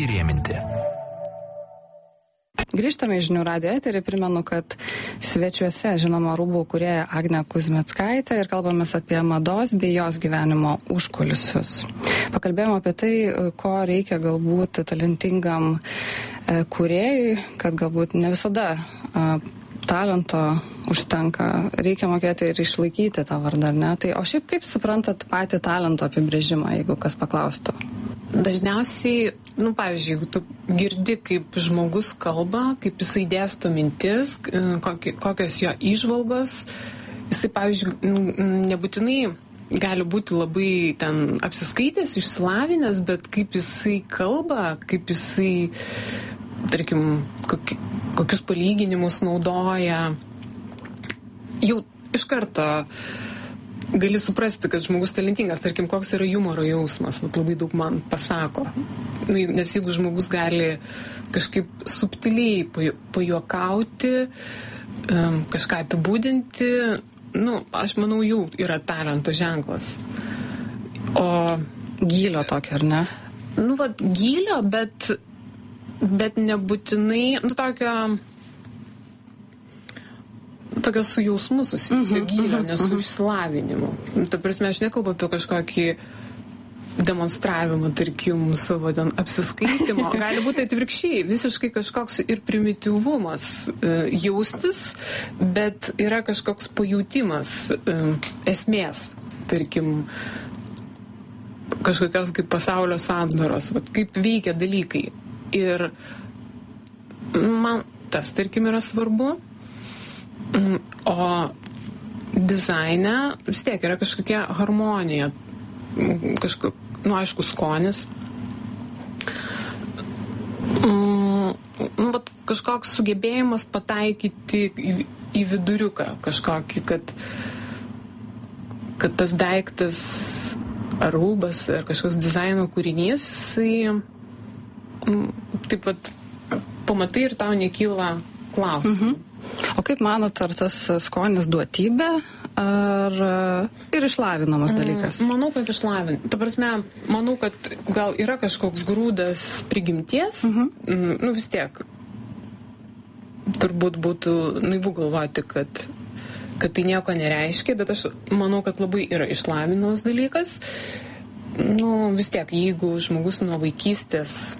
įrėminti. Grįžtame į Žinių radijo eterį, primenu, kad svečiuose žinoma rūbų kūrėja Agnė Kuzmeckaitė ir kalbamės apie mados bei jos gyvenimo užkulisius. Pakalbėjome apie tai, ko reikia galbūt talentingam kūrėjui, kad galbūt ne visada talento užtenka, reikia mokėti ir išlaikyti tą vardą, ar ne? Tai, o šiaip kaip suprantat patį talento apibrėžimą, jeigu kas paklaustų? Dažniausiai, pavyzdžiui, jeigu tu girdi, kaip žmogus kalba, kaip jisai dėsto mintis, kokios jo įžvalgos, jisai, pavyzdžiui, nebūtinai gali būti labai ten apsiskaitęs, išsilavinęs, bet kaip jisai kalba, kaip jisai, tarkim, kokius palyginimus naudoja, jau iš karto gali suprasti, kad žmogus talentingas, tarkim, koks yra humoro jausmas, labai daug man pasako. Nes jeigu žmogus gali kažkaip subtiliai pajuokauti, kažką apibūdinti, aš manau, jau yra talento ženklas. O gylio tokio, ar ne? Gylio, bet nebūtinai, tokio su jausmu susijusio gylio, ne su išsilavinimu. Ta prasme, aš nekalbu apie kažkokį demonstravimą, tarkim, savo ten apsiskaitimo. Gali būti atvirkščiai, visiškai kažkoks ir primityvumas jaustis, bet yra kažkoks pajūtimas esmės, tarkim, kažkokios kaip pasaulio sandaros, kaip veikia dalykai. Ir man tas, tarkim, yra svarbu. O dizaine vis tiek yra kažkokia harmonija, aišku, skonis. Kažkoks sugebėjimas pataikyti į viduriuką kažkokį, kad tas daiktas ar rūbas ar kažkoks dizaino kūrinys, jisai taip pat pamatai ir tau nekyla klausimų. O kaip manot, ar tas skonis duotybė, ar ir išlavinamas dalykas? Manau, kad išlavinamas. Ta prasme, manau, kad gal yra kažkoks grūdas prigimties, vis tiek. Turbūt būtų naivu galvoti, kad tai nieko nereiškia, bet aš manau, kad labai yra išlavinamas dalykas. Vis tiek, jeigu žmogus nuo vaikystės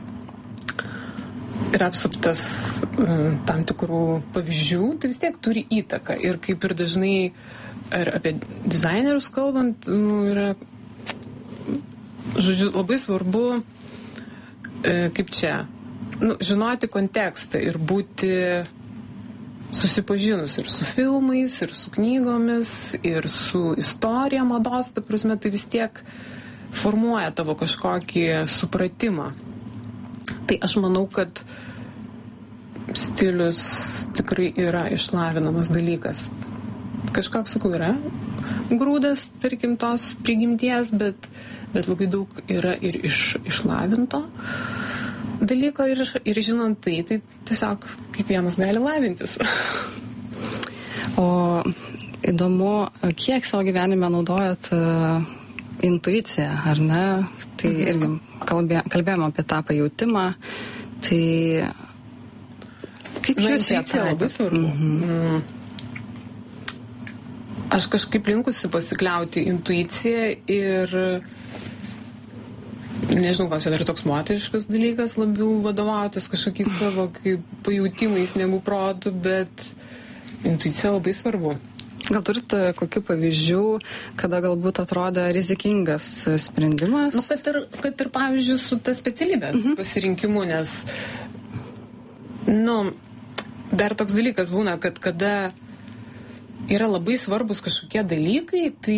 yra apsuptas tam tikrų pavyzdžių, tai vis tiek turi įtaką. Ir kaip ir dažnai, ar apie dizainerius kalbant, yra, žodžiu, labai svarbu, kaip čia, žinoti kontekstą ir būti susipažinus ir su filmais, ir su knygomis, ir su istorija mados, ta prasme, tai vis tiek formuoja tavo kažkokį supratimą. Tai aš manau, kad stilius tikrai yra išlavinamas dalykas. Kažkoks, sakau, yra grūdas, tarkim, tos prigimties, bet labai daug yra ir išlavinto dalyko ir žinant tai tiesiog kiekvienas gali lavintis. O įdomu, kiek savo gyvenime naudojat intuiciją, ar ne? Tai irgi kalbėjome apie tą pajautimą. Tai kaip jūs ją labai svarbu? Aš kažkaip linkusi pasikliauti intuiciją ir nežinau, gal čia dar toks moteriškas dalykas, labiau vadovautis kažkokiais savo kaip pajautimais negu protu, bet intuicija labai svarbu. Gal turite kokių pavyzdžių, kada galbūt atrodė rizikingas sprendimas? Kad ir pavyzdžiui su ta specialybės pasirinkimu, nes dar toks dalykas būna, kad kada yra labai svarbus kažkokie dalykai, tai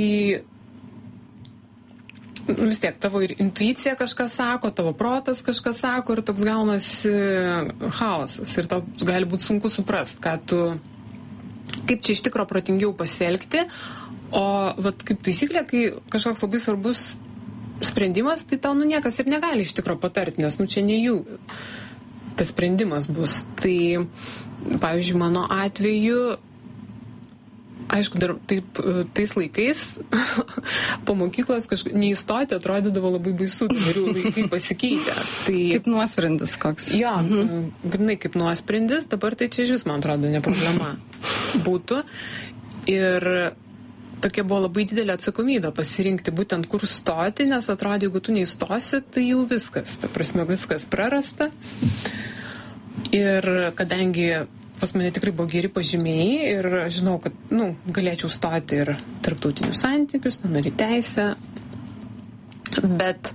vis tiek tavo ir intuicija kažką sako, tavo protas kažką sako ir toks gaunasi chaosas ir tau gali būti sunku suprast, kaip čia iš tikro protingiau pasielgti, o kaip taisyklė, kai kažkoks labai svarbus sprendimas, tai tau niekas ir negali iš tikro patarti, nes čia ne jų tas sprendimas bus. Tai, pavyzdžiui, mano atveju aišku, dar taip, tais laikais po mokyklos neįstoti atrodydavo labai baisu, dabar jau laikai pasikeitė. Tai, kaip nuosprendis koks. Jo, grinai kaip nuosprendis, dabar tai čia iš vis, man atrodo, ne problema būtų. Ir tokia buvo labai didelė atsakomybė pasirinkti būtent kur stoti, nes atrodė, jeigu tu neįstosi, tai jau viskas, ta prasme, viskas prarasta. Ir kadangi pas mane tikrai buvo geri pažymiai ir žinau, kad galėčiau stoti ir tarptautinius santykius, ten ar į teisę, bet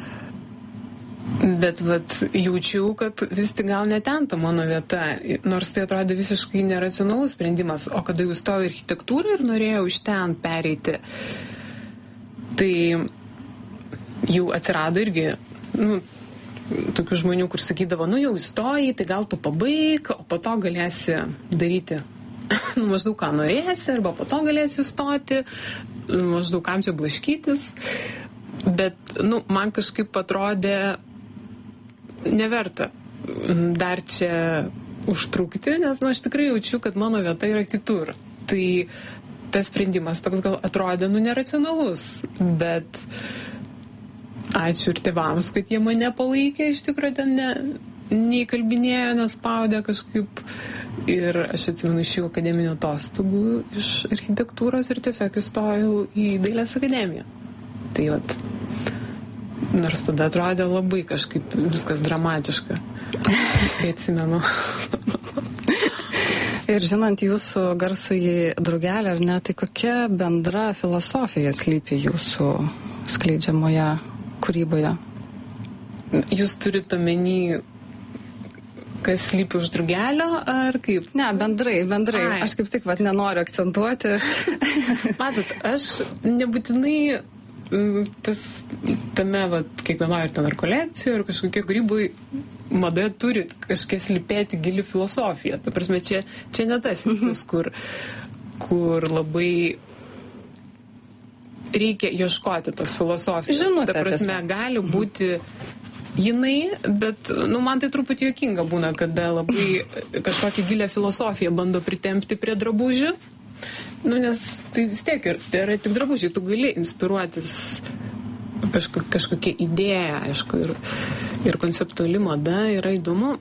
vat, jaučiau, kad vis tik gal ne ten ta mano vieta, nors tai atrodė visiškai neracionalus sprendimas, o kada jau stojau į architektūrą ir norėjau iš ten pereiti, tai jau atsirado irgi, tokių žmonių, kur sakydavo, jau įstojai, tai gal tu pabaig, o po to galėsi daryti maždaug ką norėsi, arba po to galėsi stoti, maždaug kam čia blaškytis. Bet, man kažkaip atrodė neverta dar čia užtrukti, nes, aš tikrai jaučiu, kad mano vieta yra kitur. Tai tas sprendimas toks gal atrodė, neracionalus, bet ačiū ir tėvams, kad jie mane palaikė, iš tikrųjų ten neįkalbinėjo, nespaudė kažkaip. Ir aš atsimenu iš jų akademinių atostogų iš architektūros ir tiesiog įstojau į Dailės akademiją. Tai vat, nors tada atrodė labai kažkaip viskas dramatiška, kai atsimenu. Ir žinant jūsų garsųjį drugelį, ar ne, tai kokia bendra filosofija slypi jūsų skleidžiamoje kūryboje? Jūs turite omeny, kas slypi už drugelio, ar kaip? Ne, bendrai. Ai. Aš kaip tik nenoriu akcentuoti. Matot, aš nebūtinai tame kiekvienoje ir ten ar kolekcijoje, ar kažkokie kūrybai madoje turi kažkokia slypėti gili filosofija. Ta prasme, čia ne tas sritis, kur labai reikia ieškoti tos filosofijos. Žinote, ta prasme, gali būti jinai, bet man tai truputį juokinga būna, kada labai kažkokią gilią filosofiją bando pritempti prie drabužių. Nes tai vis tiek tai yra tik drabužiai, tu gali inspiruotis kažkokia idėja, aišku, ir konceptuali mada yra įdomu.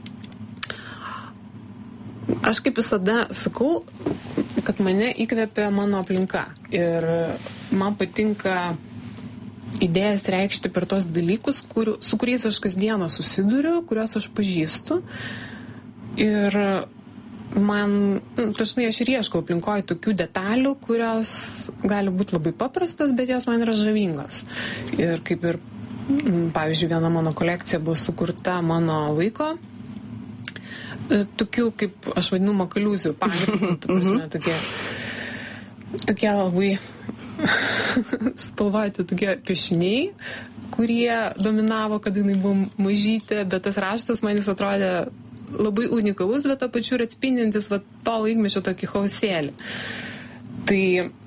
Aš kaip visada sakau, kad mane įkvepia mano aplinka ir man patinka idėjas reikšti per tos dalykus, su kuriais aš kasdieną susiduriu, kuriuos aš pažįstu. Ir man, dažnai aš ir ieškau aplinkoje tokių detalių, kurios gali būti labai paprastos, bet jos man yra žavingos. Ir kaip ir, pavyzdžiui, viena mano kolekcija buvo sukurta mano vaiko, tokių, kaip aš vadinu, makaliūzių pagrindų, tokie labai spalvoti tokie piešiniai, kurie dominavo, kad jinai buvo mažytė, bet tas raštas man jis atrodė labai unikalus, bet to pačiu ir atspindintis to laikmečio tokį chaosėlį. Tai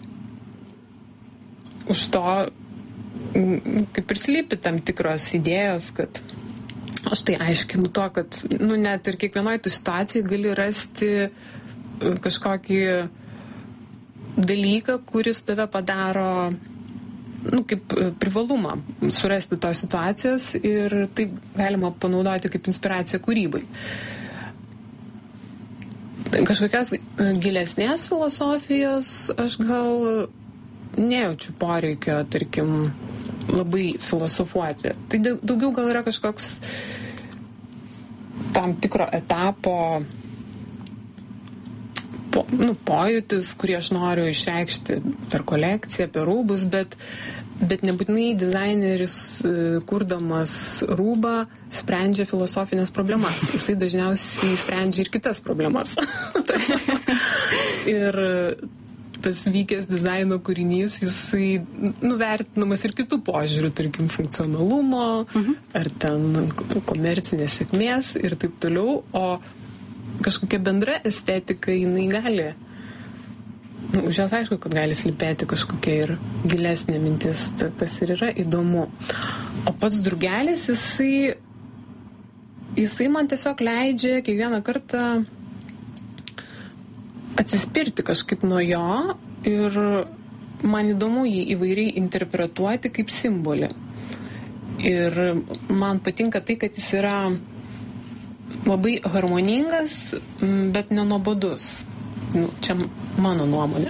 už to kaip ir slypi tam tikros idėjos, kad aš tai aiškinu to, kad net ir kiekvienoje tų situacijų gali rasti kažkokį dalyką, kuris tave padaro kaip privalumą surasti tos situacijos ir taip galima panaudoti kaip inspiraciją kūrybai. Kažkokios gilesnės filosofijos aš gal nejaučiu poreikio, tarkim, labai filosofuoti. Tai daugiau gal yra kažkoks tam tikro etapo pojūtis, kurį aš noriu išreikšti per kolekciją, per rūbus, bet nebūtinai dizaineris, kurdamas rūbą, sprendžia filosofinės problemas. Jisai dažniausiai sprendžia ir kitas problemas. Ir tas vykęs dizaino kūrinys, jisai nuvertinamas ir kitų požiūrių, tarkim, funkcionalumo, ar ten komercinės sėkmės ir taip toliau, o kažkokia bendra estetika, jinai gali, už jos aišku, kad gali slypėti kažkokia ir gilesnė mintis, tas ir yra įdomu. O pats drugelis, jisai man tiesiog leidžia kiekvieną kartą atsispirti kažkaip nuo jo ir man įdomu jį įvairiai interpretuoti kaip simbolį. Ir man patinka tai, kad jis yra labai harmoningas, bet nenuobodus. Čia mano nuomonė.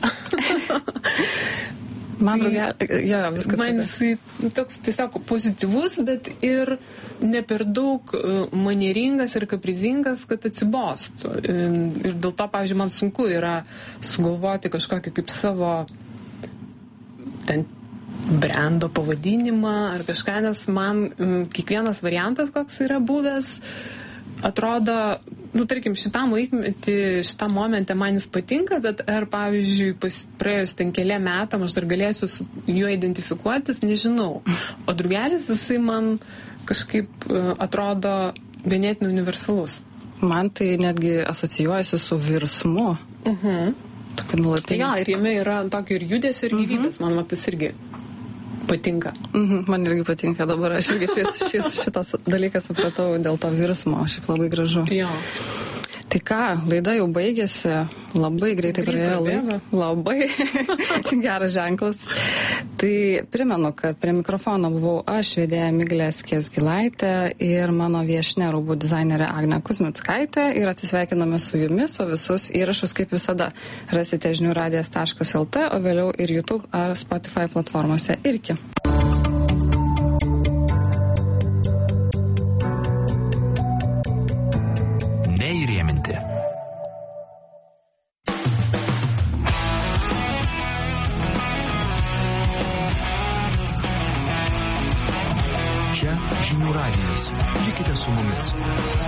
Man viskas. Man jisai toks tiesiog pozityvus, bet ir ne per daug manieringas ir kaprizingas, kad atsibostų. Ir dėl to, pavyzdžiui, man sunku yra sugalvoti kažkokį kaip savo ten brendo pavadinimą ar kažką, nes man kiekvienas variantas, koks yra buvęs, atrodo, tarkim, šitam laikmetį, šitam momente man jis patinka, bet ar, pavyzdžiui, praėjus ten keliem metam aš dar galėsiu su juo identifikuotis, nežinau. O drugelis, jisai man kažkaip atrodo ganėtinai universalus. Man tai netgi asocijuojasi su virsmu. Tokia nuolatinė. Jo, ir jame yra tokio ir judesio, ir gyvybės. Man tas irgi patinka. Man irgi patinka dabar. Aš irgi šitas dalykas supratau dėl to virsmo. Šiaip labai gražu. Jo. Tai ką, laida jau baigėsi, labai greitai praėjo laiką. Labai. Čia geras ženklas. Tai primenu, kad prie mikrofono buvau aš, vedėja Miglė Skiesgilaitė ir mano viešnia rūbų dizainerė Agnė Kuzmickaitė ir atsisveikiname su jumis, o visus įrašus kaip visada rasite žiniųradijas.lt, o vėliau ir YouTube ar Spotify platformose. Iki. Neįrėminti. Čia Žinių radijas. Likite su mumis.